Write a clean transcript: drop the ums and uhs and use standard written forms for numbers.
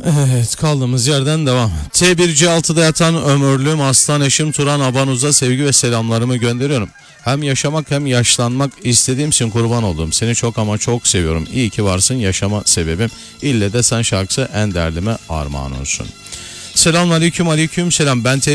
Evet, kaldığımız yerden devam. T1C6'da yatan ömürlüm aslan eşim Turan Abanuz'a sevgi ve selamlarımı gönderiyorum. Hem yaşamak hem yaşlanmak istediğimsin, kurban olduğum. Seni çok ama çok seviyorum. İyi ki varsın, yaşama sebebim. İlle de sen şarkısı en derdime armağan olsun. Selamünaleyküm, aleyküm selam. Ben